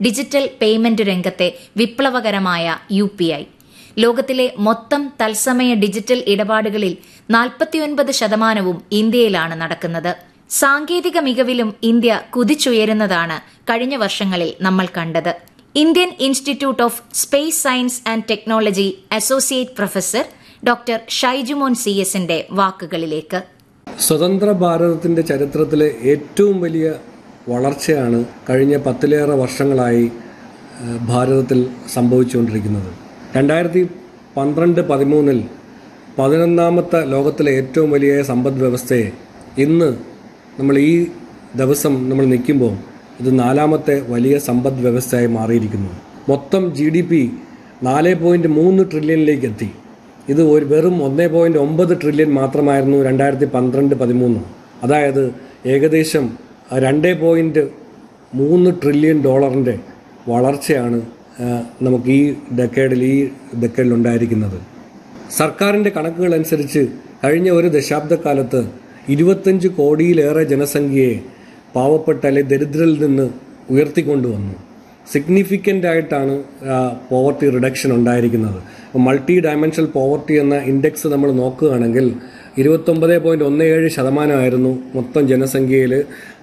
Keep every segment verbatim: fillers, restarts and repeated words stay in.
Digital payment രംഗത്തെ വിപ്ലവകരമായ U P I. ലോകത്തിലെ മൊത്തം തത്സമയ ഡിജിറ്റൽ ഇടപാടുകളിൽ നാൽപ്പത്തിയൊൻപത് ശതമാനവും ഇന്ത്യയിലാണ് നടക്കുന്നത്. സാങ്കേതിക മികവിലും ഇന്ത്യ കുതിച്ചുയരുന്നതാണ് കഴിഞ്ഞ വർഷങ്ങളിൽ നമ്മൾ കണ്ടത്. Indian institute of space science and technology associate professor doctor Shaijumon C എസിന്റെ വാക്കുകളിലേക്ക്. സ്വതന്ത്ര ഭാരതത്തിന്റെ ചരിത്രത്തിലെ ഏറ്റവും വലിയ വളർച്ചയാണ് കഴിഞ്ഞ പത്തിലേറെ വർഷങ്ങളായി ഭാരതത്തിൽ സംഭവിച്ചുകൊണ്ടിരിക്കുന്നത്. രണ്ടായിരത്തി പന്ത്രണ്ട് പതിമൂന്നിൽ പതിനൊന്നാമത്തെ ലോകത്തിലെ ഏറ്റവും വലിയ സമ്പദ് വ്യവസ്ഥയെ ഇന്ന് നമ്മൾ ഈ ദിവസം നമ്മൾ നിൽക്കുമ്പോൾ ഇത് നാലാമത്തെ വലിയ സമ്പദ് വ്യവസ്ഥയായി മാറിയിരിക്കുന്നു. മൊത്തം ജി ഡി പി നാല് പോയിൻറ്റ് മൂന്ന് ട്രില്യണിലേക്ക് എത്തി. ഇത് ഒരു വെറും ഒന്ന് പോയിൻറ്റ് ഒമ്പത് ട്രില്യൺ മാത്രമായിരുന്നു രണ്ടായിരത്തി പന്ത്രണ്ട് പതിമൂന്ന്. അതായത് ഏകദേശം രണ്ട് പോയിൻറ്റ് മൂന്ന് ട്രില്യൺ ഡോളറിൻ്റെ വളർച്ചയാണ് നമുക്ക് ഈ ഡെക്കേഡിൽ ഈ ഡെക്കേഡിൽ ഉണ്ടായിരിക്കുന്നത്. സർക്കാരിൻ്റെ കണക്കുകൾ അനുസരിച്ച് കഴിഞ്ഞ ഒരു ദശാബ്ദക്കാലത്ത് ഇരുപത്തഞ്ച് കോടിയിലേറെ ജനസംഖ്യയെ പാവപ്പെട്ട അല്ലെങ്കിൽ ദരിദ്രരിൽ നിന്ന് ഉയർത്തിക്കൊണ്ടുവന്നു. സിഗ്നിഫിക്കൻ്റ് ആയിട്ടാണ് പോവർട്ടി റിഡക്ഷൻ ഉണ്ടായിരിക്കുന്നത്. മൾട്ടി ഡയമെൻഷണൽ പോവർട്ടി എന്ന ഇൻഡെക്സ് നമ്മൾ നോക്കുകയാണെങ്കിൽ ഇരുപത്തൊമ്പത് പോയിൻറ്റ് ഒന്ന് ഏഴ് ശതമാനമായിരുന്നു മൊത്തം ജനസംഖ്യയിൽ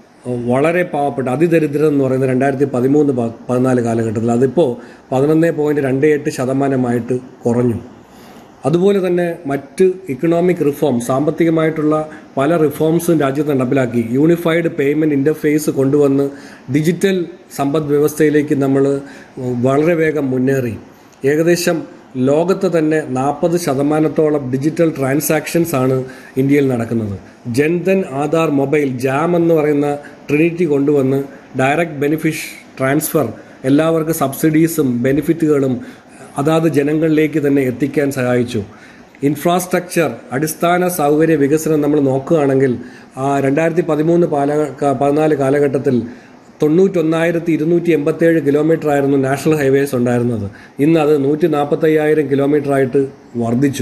വളരെ പാവപ്പെട്ട അതിദരിദ്രർ എന്ന് പറയുന്നത് രണ്ടായിരത്തി പതിമൂന്ന് പതിനാല് കാലഘട്ടത്തിൽ. അതിപ്പോൾ പതിനൊന്ന് പോയിൻറ്റ് രണ്ട് എട്ട് ശതമാനമായിട്ട് കുറഞ്ഞു. അതുപോലെ തന്നെ മറ്റ് ഇക്കണോമിക് റിഫോം, സാമ്പത്തികമായിട്ടുള്ള പല റിഫോംസും രാജ്യത്ത് നടപ്പിലാക്കി. യൂണിഫൈഡ് പേയ്മെൻറ്റ് ഇൻ്റർഫേസ് കൊണ്ടുവന്ന് ഡിജിറ്റൽ സമ്പദ് വ്യവസ്ഥയിലേക്ക് നമ്മൾ വളരെ വേഗം മുന്നേറി. ഏകദേശം ലോകത്ത് തന്നെ നാൽപ്പത് ശതമാനത്തോളം ഡിജിറ്റൽ ട്രാൻസാക്ഷൻസ് ആണ് ഇന്ത്യയിൽ നടക്കുന്നത്. ജൻധൻ ആധാർ മൊബൈൽ ജാം എന്ന് പറയുന്ന ട്രിനിറ്റി കൊണ്ടുവന്ന് ഡയറക്റ്റ് ബെനിഫിഷ് ട്രാൻസ്ഫർ എല്ലാവർക്കും സബ്സിഡീസും ബെനിഫിറ്റുകളും അതാത് ജനങ്ങളിലേക്ക് തന്നെ എത്തിക്കാൻ സഹായിച്ചു. ഇൻഫ്രാസ്ട്രക്ചർ, അടിസ്ഥാന സൗകര്യ വികസനം നമ്മൾ നോക്കുകയാണെങ്കിൽ രണ്ടായിരത്തി പതിമൂന്ന് പാല പതിനാല് കാലഘട്ടത്തിൽ തൊണ്ണൂറ്റൊന്നായിരത്തി ഇരുന്നൂറ്റി എൺപത്തേഴ് കിലോമീറ്റർ ആയിരുന്നു നാഷണൽ ഹൈവേസ് ഉണ്ടായിരുന്നത്. ഇന്ന് അത് നൂറ്റി നാൽപ്പത്തയ്യായിരം കിലോമീറ്റർ ആയിട്ട് വർദ്ധിച്ചു.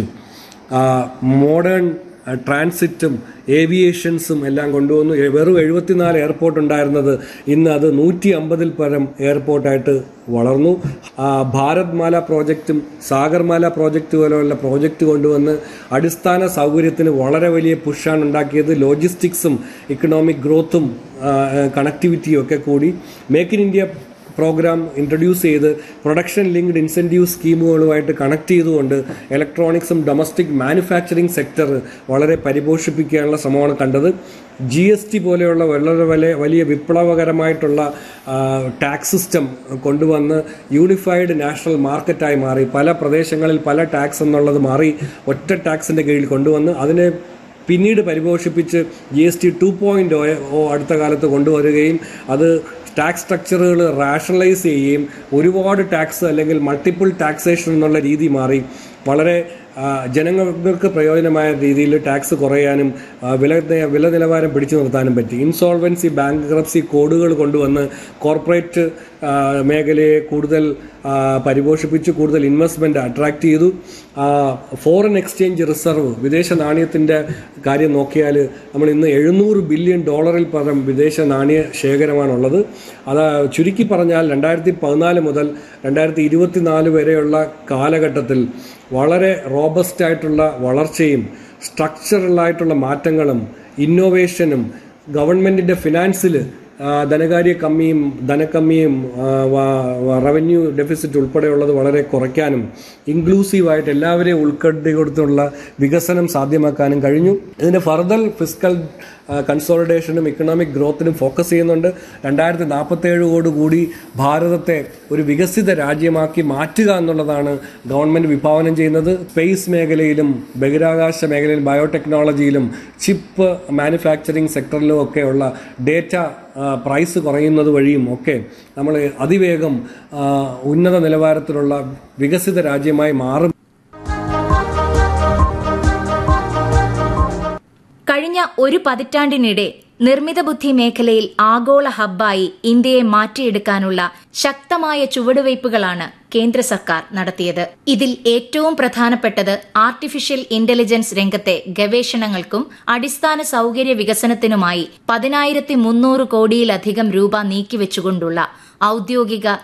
മോഡേൺ ട്രാൻസിറ്റും ഏവിയേഷൻസും എല്ലാം കൊണ്ടുവന്നു. വെറും എഴുപത്തിനാല് എയർപോർട്ട് ഉണ്ടായിരുന്നത് ഇന്ന് അത് നൂറ്റി അമ്പതിൽ പരം എയർപോർട്ടായിട്ട് വളർന്നു. ഭാരത് മാല പ്രോജക്റ്റും സാഗർമാല പ്രോജക്റ്റ് പോലെയുള്ള പ്രോജക്റ്റ് കൊണ്ടുവന്ന് അടിസ്ഥാന സൗകര്യത്തിന് വളരെ വലിയ പുഷാണ് ഉണ്ടാക്കിയത്. ലോജിസ്റ്റിക്സും ഇക്കണോമിക് ഗ്രോത്തും കണക്ടിവിറ്റിയും ഒക്കെ കൂടി make in India programme introduce ചെയ്ത് പ്രൊഡക്ഷൻ ലിങ്ക്ഡ് ഇൻസെൻറ്റീവ് സ്കീമുകളുമായിട്ട് കണക്ട് ചെയ്തുകൊണ്ട് ഇലക്ട്രോണിക്സും ഡൊമസ്റ്റിക് മാനുഫാക്ചറിങ് സെക്ടർ വളരെ പരിപോഷിപ്പിക്കാനുള്ള ശ്രമമാണ് കണ്ടത്. ജി എസ് ടി പോലെയുള്ള വളരെ വലിയ വലിയ വിപ്ലവകരമായിട്ടുള്ള ടാക്സ് സിസ്റ്റം കൊണ്ടുവന്ന് യൂണിഫൈഡ് നാഷണൽ മാർക്കറ്റായി മാറി. പല പ്രദേശങ്ങളിൽ പല ടാക്സ് എന്നുള്ളത് മാറി ഒറ്റ ടാക്സിൻ്റെ കീഴിൽ കൊണ്ടുവന്ന് അതിനെ പിന്നീട് പരിപോഷിപ്പിച്ച് G S T two point O അടുത്ത കാലത്ത് കൊണ്ടുവരികയും അത് ടാക്സ് സ്ട്രക്ചറുകൾ റാഷണലൈസ് ചെയ്യുകയും ഒരുപാട് ടാക്സ് അല്ലെങ്കിൽ മൾട്ടിപ്പിൾ ടാക്സേഷൻ എന്നുള്ള രീതി മാറി വളരെ ജനങ്ങൾക്ക് പ്രയോജനമായ രീതിയിൽ ടാക്സ് കുറയാനും വില വില നിലവാരം പിടിച്ചു നിർത്താനും പറ്റി. ഇൻസോൾവൻസി, ബാങ്ക്രപ്സി കോഡുകൾ കൊണ്ടുവന്ന് കോർപ്പറേറ്റ് മേഖലയെ കൂടുതൽ പരിപോഷിപ്പിച്ചു, കൂടുതൽ ഇൻവെസ്റ്റ്മെൻറ്റ് അട്രാക്ട് ചെയ്തു. ഫോറിൻ എക്സ്ചേഞ്ച് റിസർവ്, വിദേശ നാണയത്തിൻ്റെ കാര്യം നോക്കിയാൽ നമ്മൾ ഇന്ന് എഴുന്നൂറ് ബില്യൺ ഡോളറിൽ പരം വിദേശ നാണയ ശേഖരമാണുള്ളത്. അത് ചുരുക്കി പറഞ്ഞാൽ രണ്ടായിരത്തി പതിനാല് മുതൽ രണ്ടായിരത്തി ഇരുപത്തിനാല് വരെയുള്ള കാലഘട്ടത്തിൽ വളരെ റോബസ്റ്റ് ആയിട്ടുള്ള വളർച്ചയും സ്ട്രക്ചറലായിട്ടുള്ള മാറ്റങ്ങളും ഇന്നോവേഷനും ഗവൺമെൻറ്റിൻ്റെ ഫിനാൻസിൽ ധനകാര്യ കമ്മിയും ധനക്കമ്മിയും റവന്യൂ ഡെഫിസിറ്റ് ഉൾപ്പെടെയുള്ളത് വളരെ കുറയ്ക്കാനും ഇൻക്ലൂസീവായിട്ട് എല്ലാവരെയും ഉൾക്കൊണ്ടി കൊടുത്തുള്ള വികസനം സാധ്യമാക്കാനും കഴിഞ്ഞു. ഇതിൻ്റെ ഫർദർ ഫിസ്ക്കൽ കൺസോളിഡേഷനും ഇക്കണോമിക് ഗ്രോത്തിനും ഫോക്കസ് ചെയ്യുന്നുണ്ട്. രണ്ടായിരത്തി നാൽപ്പത്തേഴോടുകൂടി ഭാരതത്തെ ഒരു വികസിത രാജ്യമാക്കി മാറ്റുക എന്നുള്ളതാണ് ഗവൺമെൻറ് വിഭാവനം ചെയ്യുന്നത്. സ്പേസ് മേഖലയിലും ബഹിരാകാശ മേഖലയിലും ബയോടെക്നോളജിയിലും ചിപ്പ് മാനുഫാക്ചറിങ് സെക്ടറിലും ഒക്കെയുള്ള ഡേറ്റ പ്രൈസ് കുറയുന്നത് വഴിയും ഒക്കെ നമ്മൾ അതിവേഗം ഉന്നത നിലവാരത്തിലുള്ള വികസിത രാജ്യമായി മാറും. കഴിഞ്ഞ ഒരു പതിറ്റാണ്ടിനിടെ നിർമ്മിത ബുദ്ധി മേഖലയിൽ ആഗോള ഹബ്ബായി ഇന്ത്യയെ മാറ്റിയെടുക്കാനുള്ള ശക്തമായ ചുവടുവയ്പുകളാണ് കേന്ദ്ര സർക്കാർ നടത്തിയത്. ഇതിൽ ഏറ്റവും പ്രധാനപ്പെട്ടത് ആർട്ടിഫിഷ്യൽ ഇന്റലിജൻസ് രംഗത്തെ ഗവേഷണങ്ങൾക്കും അടിസ്ഥാന സൌകര്യ വികസനത്തിനുമായി പതിനായിരത്തി മുന്നൂറ് കോടിയിലധികം രൂപ നീക്കിവെച്ചുകൊണ്ടുള്ള ഔദ്യോഗിക